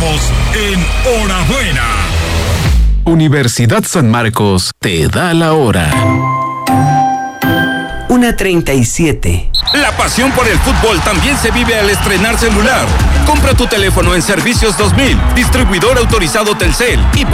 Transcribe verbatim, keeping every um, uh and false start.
estamos en Hora Buena. Universidad San Marcos te da la hora. una treinta y siete. La pasión por el fútbol también se vive al estrenar celular. Compra tu teléfono en Servicios dos mil, distribuidor autorizado Telcel, y